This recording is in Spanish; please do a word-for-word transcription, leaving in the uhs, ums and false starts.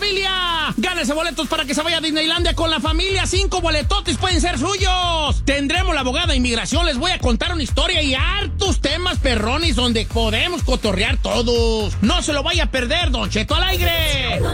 familia! ¡Gánese boletos para que se vaya a Disneylandia con la familia! ¡Cinco boletotes pueden ser suyos! Tendremos la abogada de inmigración, les voy a contar una historia y hartos temas perrones donde podemos cotorrear todos. ¡No se lo vaya a perder, Don Cheto al aire!